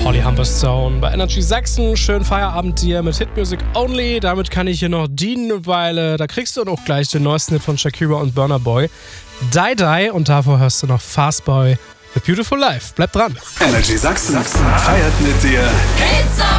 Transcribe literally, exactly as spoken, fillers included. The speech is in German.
Holly Humberstone bei Energy Sachsen. Schönen Feierabend dir mit Hit Music Only. Damit kann ich hier noch dienen, weil äh, da kriegst du auch gleich den neuesten Hit von Shakira und Burna Boy. Die Die, und davor hörst du noch Fast Boy, The Beautiful Life. Bleib dran. Energy Sachsen feiert mit dir.